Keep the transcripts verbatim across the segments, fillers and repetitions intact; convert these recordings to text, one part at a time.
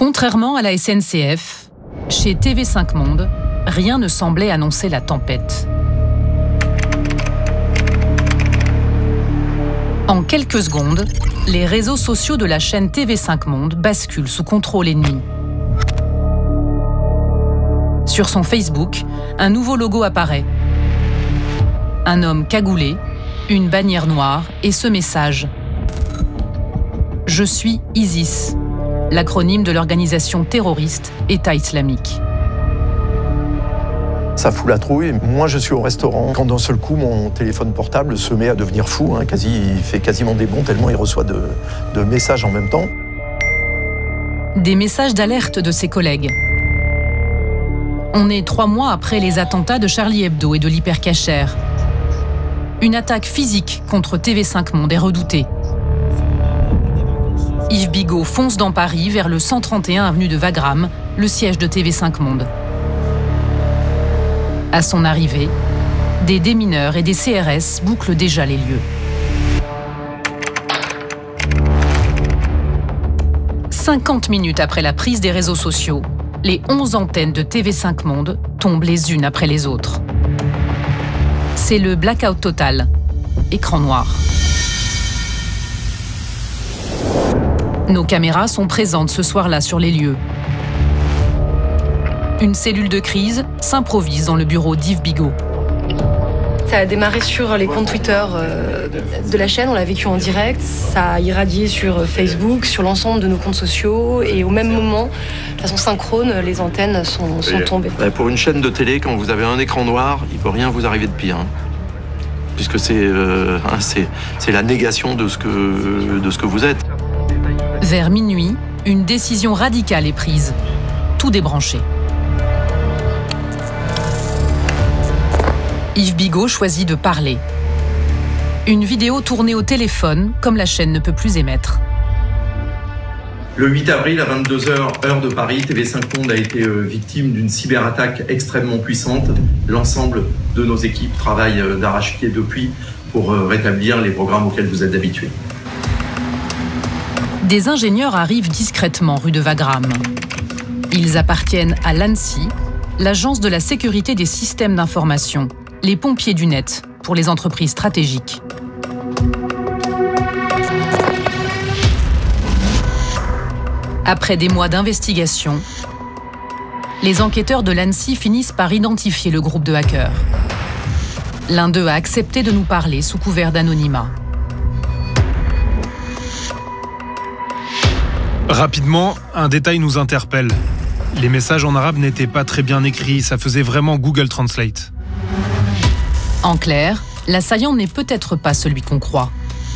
Contrairement à la S N C F, chez T V cinq Monde, rien ne semblait annoncer la tempête. En quelques secondes, les réseaux sociaux de la chaîne T V cinq Monde basculent sous contrôle ennemi. Sur son Facebook, un nouveau logo apparaît. Un homme cagoulé, une bannière noire et ce message. « Je suis ISIS », l'acronyme de l'organisation terroriste État islamique. Ça fout la trouille. Moi, je suis au restaurant quand d'un seul coup, mon téléphone portable se met à devenir fou. Hein, quasi, il fait quasiment des bonds tellement il reçoit de, de messages en même temps. Des messages d'alerte de ses collègues. On est trois mois après les attentats de Charlie Hebdo et de l'Hypercacher. Une attaque physique contre T V cinq Monde est redoutée. Yves Bigot fonce dans Paris vers le cent trente et un avenue de Wagram, le siège de T V cinq Monde. À son arrivée, des démineurs et des C R S bouclent déjà les lieux. cinquante minutes après la prise des réseaux sociaux, les onze antennes de T V cinq Monde tombent les unes après les autres. C'est le blackout total, écran noir. Nos caméras sont présentes ce soir-là sur les lieux. Une cellule de crise s'improvise dans le bureau d'Yves Bigot. Ça a démarré sur les comptes Twitter euh, de la chaîne, on l'a vécu en direct. Ça a irradié sur Facebook, sur l'ensemble de nos comptes sociaux. Et au même moment, de façon synchrone, les antennes sont, sont tombées. Pour une chaîne de télé, quand vous avez un écran noir, il ne peut rien vous arriver de pire. Hein. Puisque c'est, euh, c'est, c'est la négation de ce, que, de ce que vous êtes. Vers minuit, une décision radicale est prise. Tout débrancher. Yves Bigot choisit de parler. Une vidéo tournée au téléphone, comme la chaîne ne peut plus émettre. Le huit avril à vingt-deux heures, heure de Paris, T V cinq Monde a été euh, victime d'une cyberattaque extrêmement puissante. L'ensemble de nos équipes travaillent euh, d'arrache-pied depuis pour euh, rétablir les programmes auxquels vous êtes habitués. Des ingénieurs arrivent discrètement rue de Wagram. Ils appartiennent à l'ANSSI, l'Agence de la sécurité des systèmes d'information, les pompiers du net pour les entreprises stratégiques. Après des mois d'investigation, les enquêteurs de l'ANSSI finissent par identifier le groupe de hackers. L'un d'eux a accepté de nous parler sous couvert d'anonymat. Rapidement, un détail nous interpelle. Les messages en arabe n'étaient pas très bien écrits, ça faisait vraiment Google Translate. En clair, l'assaillant n'est peut-être pas celui qu'on croit.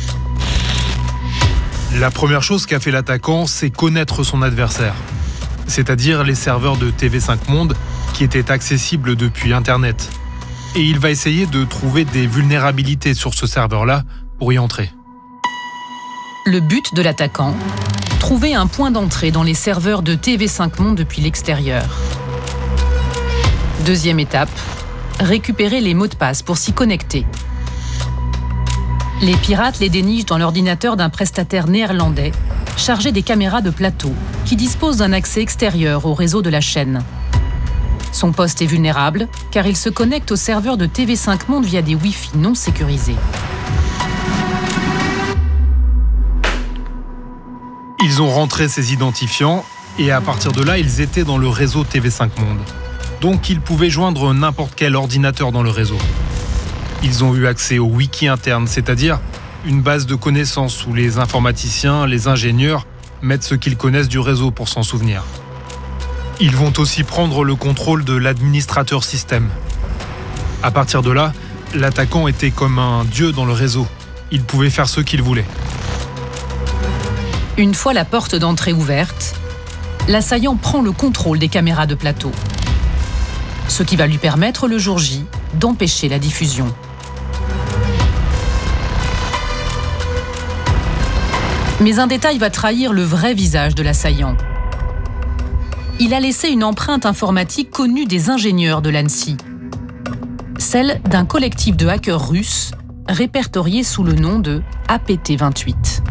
La première chose qu'a fait l'attaquant, c'est connaître son adversaire. C'est-à-dire les serveurs de T V cinq Monde qui étaient accessibles depuis Internet. Et il va essayer de trouver des vulnérabilités sur ce serveur-là pour y entrer. Le but de l'attaquant, trouver un point d'entrée dans les serveurs de T V cinq Monde depuis l'extérieur. Deuxième étape, récupérer les mots de passe pour s'y connecter. Les pirates les dénichent dans l'ordinateur d'un prestataire néerlandais chargé des caméras de plateau qui dispose d'un accès extérieur au réseau de la chaîne. Son poste est vulnérable car il se connecte au serveur de T V cinq Monde via des Wi-Fi non sécurisés. Ils ont rentré ces identifiants et à partir de là, ils étaient dans le réseau T V cinq Monde. Donc ils pouvaient joindre n'importe quel ordinateur dans le réseau. Ils ont eu accès au wiki interne, c'est-à-dire une base de connaissances où les informaticiens, les ingénieurs mettent ce qu'ils connaissent du réseau pour s'en souvenir. Ils vont aussi prendre le contrôle de l'administrateur système. À partir de là, l'attaquant était comme un dieu dans le réseau. Il pouvait faire ce qu'il voulait. Une fois la porte d'entrée ouverte, l'assaillant prend le contrôle des caméras de plateau. Ce qui va lui permettre le jour J d'empêcher la diffusion. Mais un détail va trahir le vrai visage de l'assaillant. Il a laissé une empreinte informatique connue des ingénieurs de l'ANSSI. Celle d'un collectif de hackers russes répertorié sous le nom de A P T vingt-huit.